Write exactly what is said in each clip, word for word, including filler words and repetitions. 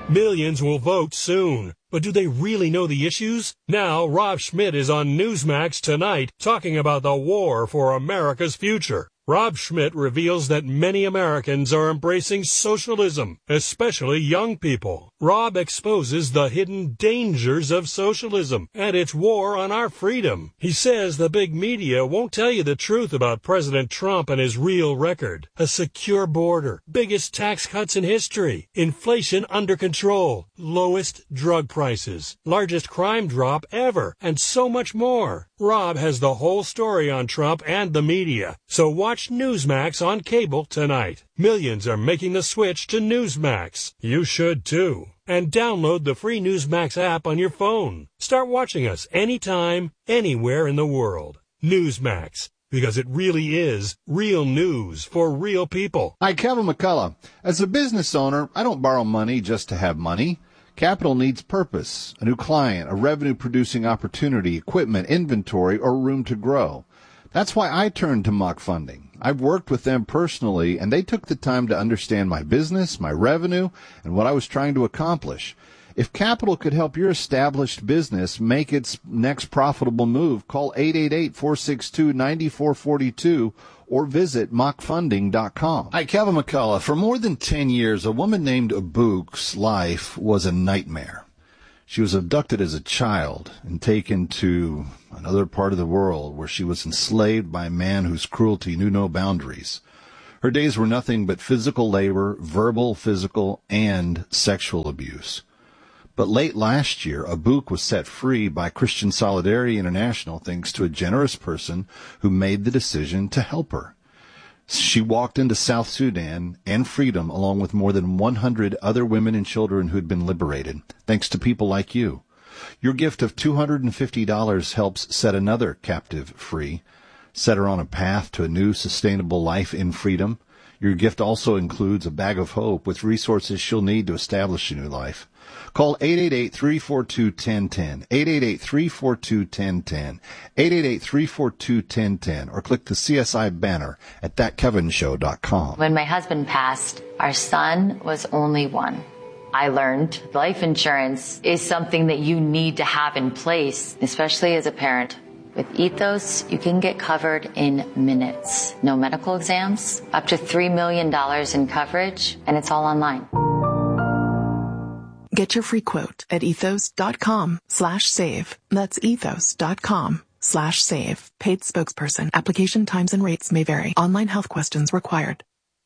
Millions will vote soon. But do they really know the issues? Now, Rob Schmidt is on Newsmax tonight talking about the war for America's future. Rob Schmidt reveals that many Americans are embracing socialism, especially young people. Rob exposes the hidden dangers of socialism and its war on our freedom. He says the big media won't tell you the truth about President Trump and his real record. A secure border, biggest tax cuts in history, inflation under control, lowest drug prices, largest crime drop ever, and so much more. Rob has the whole story on Trump and the media, so watch Newsmax on cable tonight. Millions are making the switch to Newsmax. You should too. And download the free Newsmax app on your phone. Start watching us anytime, anywhere in the world. Newsmax, because it really is real news for real people. Hi, Kevin McCullough. As a business owner, I don't borrow money just to have money. Capital needs purpose, a new client, a revenue-producing opportunity, equipment, inventory, or room to grow. That's why I turned to Mock Funding. I've worked with them personally, and they took the time to understand my business, my revenue, and what I was trying to accomplish. If capital could help your established business make its next profitable move, call eight eight eight, four six two, nine four four two or visit mock funding dot com. Hi, Kevin McCullough. For more than ten years, a woman named Abouk's life was a nightmare. She was abducted as a child and taken to another part of the world where she was enslaved by a man whose cruelty knew no boundaries. Her days were nothing but physical labor, verbal, physical, and sexual abuse. But late last year, Abouk was set free by Christian Solidarity International thanks to a generous person who made the decision to help her. She walked into South Sudan and freedom along with more than one hundred other women and children who had been liberated, thanks to people like you. Your gift of two hundred fifty dollars helps set another captive free, set her on a path to a new sustainable life in freedom. Your gift also includes a bag of hope with resources she'll need to establish a new life. Call eight eight eight, three four two, one zero one zero, eight eight eight, three four two, one zero one zero, eight eight eight, three four two, one zero one zero, or click the C S I banner at that kevin show dot com. When my husband passed, our son was only one. I learned life insurance is something that you need to have in place, especially as a parent. With Ethos, you can get covered in minutes. No medical exams, up to three million dollars in coverage, and it's all online. Get your free quote at ethos.com slash save. That's ethos.com slash save. Paid spokesperson. Application times and rates may vary. Online health questions required.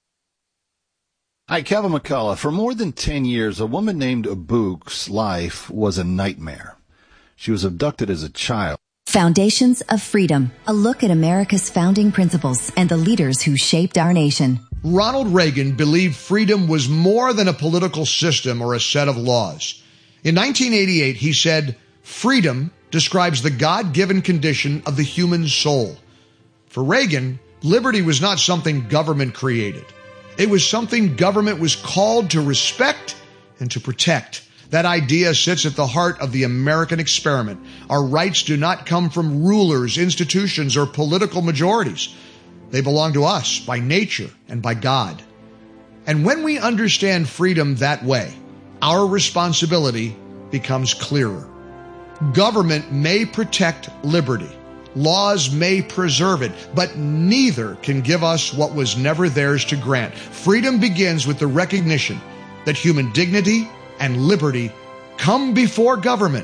Hi, Kevin McCullough. For more than ten years, a woman named Abouk's life was a nightmare. She was abducted as a child. Foundations of Freedom, a look at America's founding principles and the leaders who shaped our nation. Ronald Reagan believed freedom was more than a political system or a set of laws. In nineteen eighty-eight, he said, "Freedom describes the God-given condition of the human soul." For Reagan, liberty was not something government created. It was something government was called to respect and to protect. That idea sits at the heart of the American experiment. Our rights do not come from rulers, institutions, or political majorities. They belong to us by nature and by God. And when we understand freedom that way, our responsibility becomes clearer. Government may protect liberty. Laws may preserve it, but neither can give us what was never theirs to grant. Freedom begins with the recognition that human dignity and liberty come before government,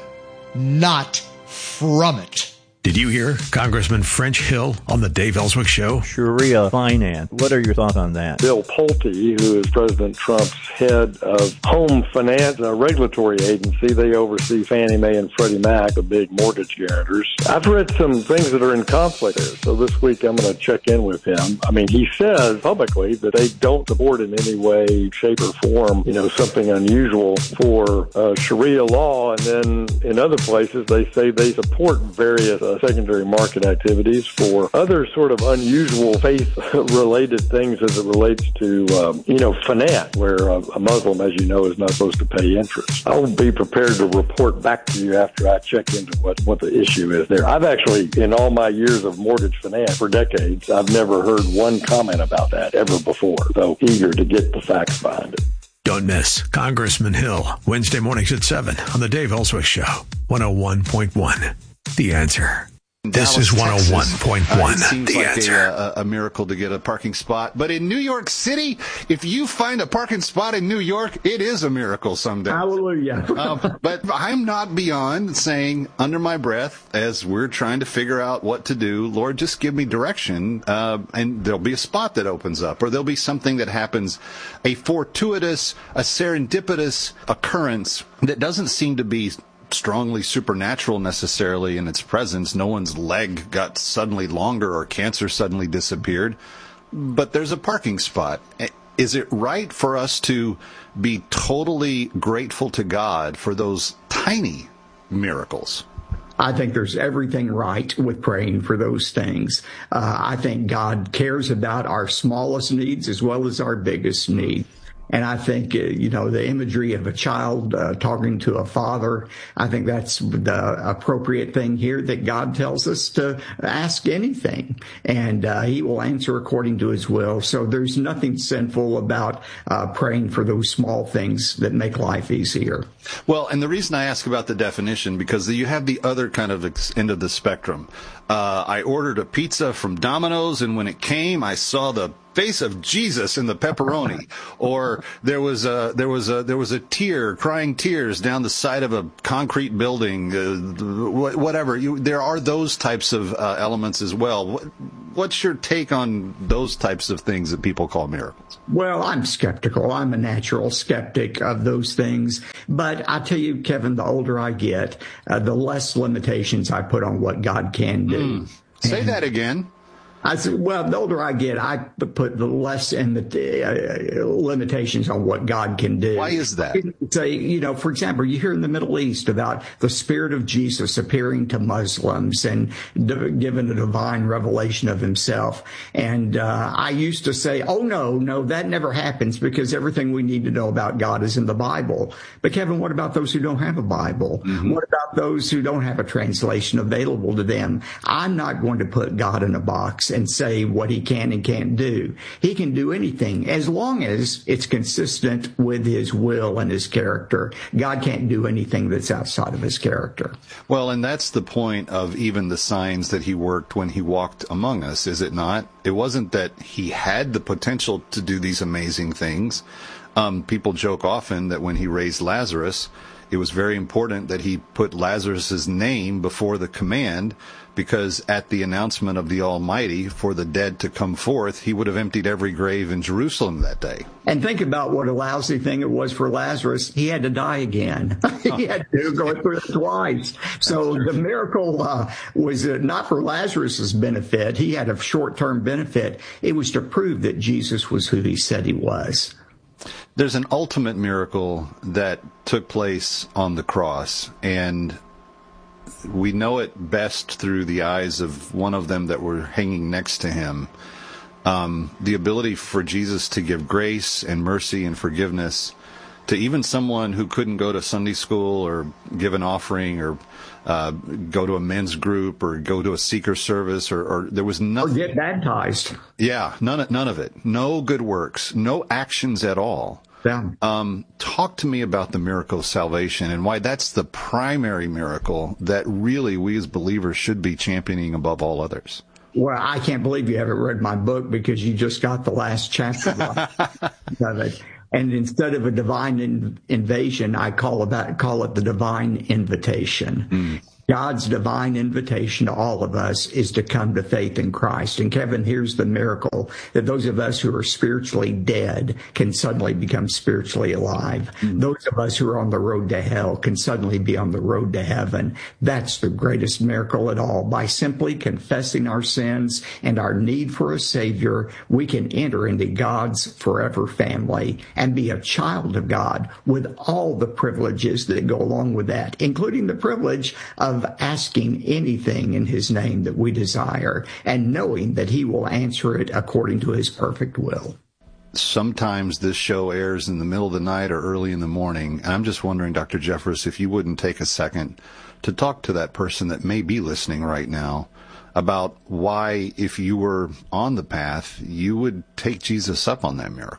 not from it. Did you hear Congressman French Hill on the Dave Ellswick Show? Sharia finance. What are your thoughts on that? Bill Pulte, who is President Trump's head of home finance, a regulatory agency, they oversee Fannie Mae and Freddie Mac, the big mortgage guarantors. I've read some things that are in conflict there, so this week I'm going to check in with him. I mean, he says publicly that they don't support in any way, shape, or form, you know, something unusual for uh, Sharia law, and then in other places they say they support various uh, secondary market activities for other sort of unusual faith-related things as it relates to, um, you know, finance, where a, a Muslim, as you know, is not supposed to pay interest. I'll be prepared to report back to you after I check into what, what the issue is there. I've actually, in all my years of mortgage finance for decades, I've never heard one comment about that ever before, so eager to get the facts behind it. Don't miss Congressman Hill, Wednesday mornings at seven on the Dave Ellswick Show, one oh one point one. The Answer. This Dallas, is one oh one point one. Uh, it seems the like answer. A, a, a miracle to get a parking spot. But in New York City, if you find a parking spot in New York, it is a miracle someday. Hallelujah. um, but I'm not beyond saying under my breath, as we're trying to figure out what to do, Lord, just give me direction, uh, and there'll be a spot that opens up, or there'll be something that happens, a fortuitous, a serendipitous occurrence that doesn't seem to be strongly supernatural necessarily in its presence. No one's leg got suddenly longer or cancer suddenly disappeared, but there's a parking spot. Is it right for us to be totally grateful to God for those tiny miracles? I think there's everything right with praying for those things. Uh, I think God cares about our smallest needs as well as our biggest needs. And I think, uh, you know, the imagery of a child uh, talking to a father, I think that's the appropriate thing here, that God tells us to ask anything, and uh, he will answer according to his will. So there's nothing sinful about uh, praying for those small things that make life easier. Well, and the reason I ask about the definition, because you have the other kind of ex- end of the spectrum. Uh, I ordered a pizza from Domino's, and when it came, I saw the face of Jesus in the pepperoni. Or there was a there was a there was a tear, crying tears down the side of a concrete building. Uh, whatever. You, there are those types of uh, elements as well. What, what's your take on those types of things that people call miracles? Well, I'm skeptical. I'm a natural skeptic of those things. But I tell you, Kevin, the older I get, uh, the less limitations I put on what God can do. Mm. Say and, that again. I said, well, the older I get, I put the less in the uh, limitations on what God can do. Why is that? Say, you know, for example, you hear in the Middle East about the Spirit of Jesus appearing to Muslims and d- giving a divine revelation of himself. And uh, I used to say, oh, no, no, that never happens, because everything we need to know about God is in the Bible. But, Kevin, what about those who don't have a Bible? Mm-hmm. What about those who don't have a translation available to them? I'm not going to put God in a box and say what he can and can't do. He can do anything as long as it's consistent with his will and his character. God can't do anything that's outside of his character. Well, and that's the point of even the signs that he worked when he walked among us, is it not? It wasn't that he had the potential to do these amazing things. Um, people joke often that when he raised Lazarus, it was very important that he put Lazarus' name before the command, because at the announcement of the Almighty for the dead to come forth, he would have emptied every grave in Jerusalem that day. And think about what a lousy thing it was for Lazarus. He had to die again. He had to go through it twice. So the miracle uh, was uh, not for Lazarus's benefit. He had a short-term benefit. It was to prove that Jesus was who he said he was. There's an ultimate miracle that took place on the cross, and we know it best through the eyes of one of them that were hanging next to him. Um, the ability for Jesus to give grace and mercy and forgiveness to even someone who couldn't go to Sunday school or give an offering or uh, go to a men's group or go to a seeker service, or, or there was nothing. Or get baptized. Yeah, none, none of it. No good works, no actions at all. Yeah. Um, talk to me about the miracle of salvation and why that's the primary miracle that really we as believers should be championing above all others. Well, I can't believe you haven't read my book, because you just got the last chapter of it. And instead of a divine in- invasion, I call, about, call it the divine invitation. Mm. God's divine invitation to all of us is to come to faith in Christ. And Kevin, here's the miracle, that those of us who are spiritually dead can suddenly become spiritually alive. Mm. Those of us who are on the road to hell can suddenly be on the road to heaven. That's the greatest miracle at all. By simply confessing our sins and our need for a Savior, we can enter into God's forever family and be a child of God with all the privileges that go along with that, including the privilege of of asking anything in his name that we desire, and knowing that he will answer it according to his perfect will. Sometimes this show airs in the middle of the night or early in the morning. And I'm just wondering, Doctor Jeffress, if you wouldn't take a second to talk to that person that may be listening right now about why, if you were on the path, you would take Jesus up on that miracle.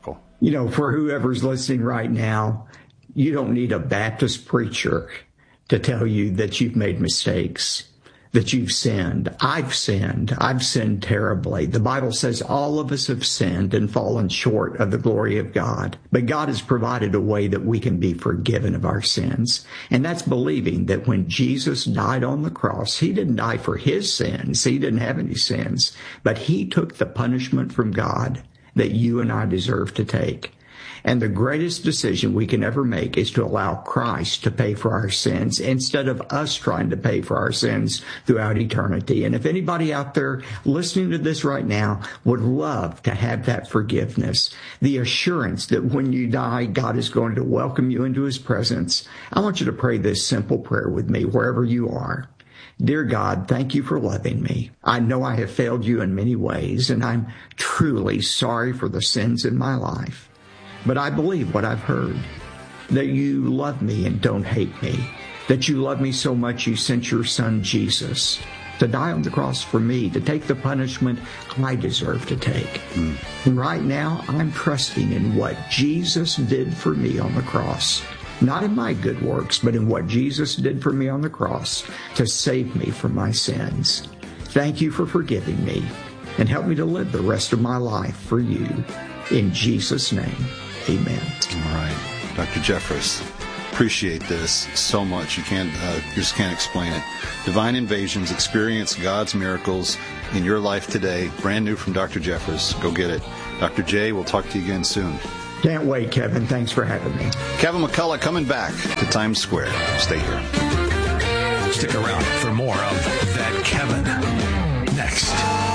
You know, for whoever's listening right now, you don't need a Baptist preacher to tell you that you've made mistakes, that you've sinned. I've sinned. I've sinned terribly. The Bible says all of us have sinned and fallen short of the glory of God. But God has provided a way that we can be forgiven of our sins. And that's believing that when Jesus died on the cross, he didn't die for his sins. He didn't have any sins. But he took the punishment from God that you and I deserve to take. And the greatest decision we can ever make is to allow Christ to pay for our sins instead of us trying to pay for our sins throughout eternity. And if anybody out there listening to this right now would love to have that forgiveness, the assurance that when you die, God is going to welcome you into his presence, I want you to pray this simple prayer with me wherever you are. Dear God, thank you for loving me. I know I have failed you in many ways, and I'm truly sorry for the sins in my life. But I believe what I've heard, that you love me and don't hate me, that you love me so much you sent your son Jesus to die on the cross for me, to take the punishment I deserve to take. Mm. And right now, I'm trusting in what Jesus did for me on the cross, not in my good works, but in what Jesus did for me on the cross to save me from my sins. Thank you for forgiving me, and help me to live the rest of my life for you. In Jesus' name. Amen. All right. Doctor Jeffress, appreciate this so much. You can't, uh, you just can't explain it. Divine Invasions, experience God's miracles in your life today. Brand new from Doctor Jeffress. Go get it. Doctor J, we'll talk to you again soon. Can't wait, Kevin. Thanks for having me. Kevin McCullough coming back to Times Square. Stay here. Stick around for more of That Kevin next.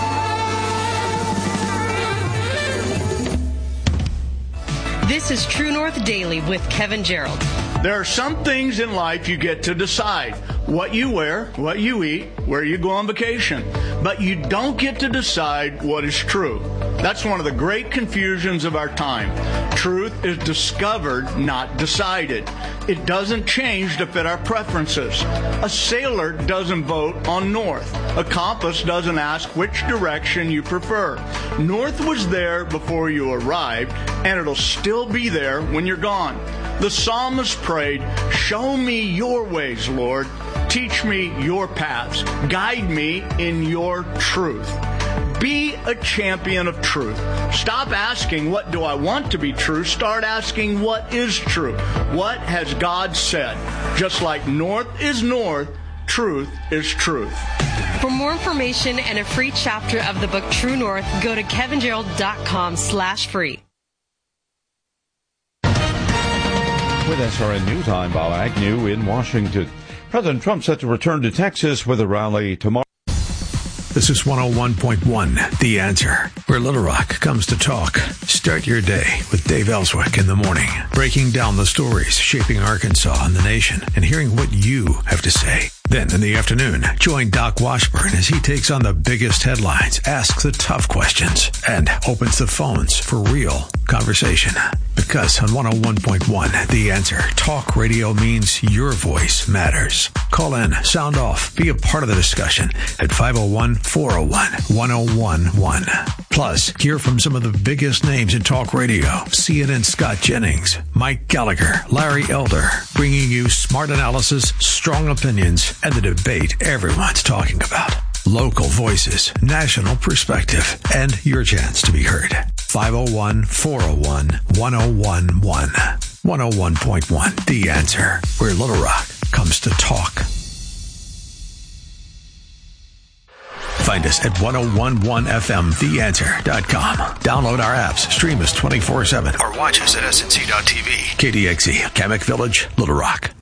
This is True North Daily with Kevin Gerald. There are some things in life you get to decide. What you wear, what you eat, where you go on vacation. But you don't get to decide what is true. That's one of the great confusions of our time. Truth is discovered, not decided. It doesn't change to fit our preferences. A sailor doesn't vote on north. A compass doesn't ask which direction you prefer. North was there before you arrived, and it'll still be there when you're gone. The psalmist prayed, "Show me your ways, Lord. Teach me your paths. Guide me in your truth." Be a champion of truth. Stop asking, what do I want to be true? Start asking, what is true? What has God said? Just like north is north, truth is truth. For more information and a free chapter of the book True North, go to kevingerald.com slash free. With S R N News, I'm Bob Agnew in Washington. President Trump set to return to Texas with a rally tomorrow. This is one oh one point one, The Answer, where Little Rock comes to talk. Start your day with Dave Ellswick in the morning, breaking down the stories shaping Arkansas and the nation and hearing what you have to say. Then in the afternoon, join Doc Washburn as he takes on the biggest headlines, asks the tough questions, and opens the phones for real conversation. Because on one oh one point one, The Answer, talk radio means your voice matters. Call in, sound off, be a part of the discussion at five oh one, four oh one, one oh one one. Plus, hear from some of the biggest names in talk radio. C N N's Scott Jennings, Mike Gallagher, Larry Elder, bringing you smart analysis, strong opinions, and the debate everyone's talking about. Local voices, national perspective, and your chance to be heard. five oh one, four oh one, one oh one one. one oh one point one, The Answer, where Little Rock comes to talk. Find us at ten eleven F M the answer dot com. Download our apps, stream us twenty-four seven, or watch us at S N C dot T V. K D X E, Kamek Village, Little Rock.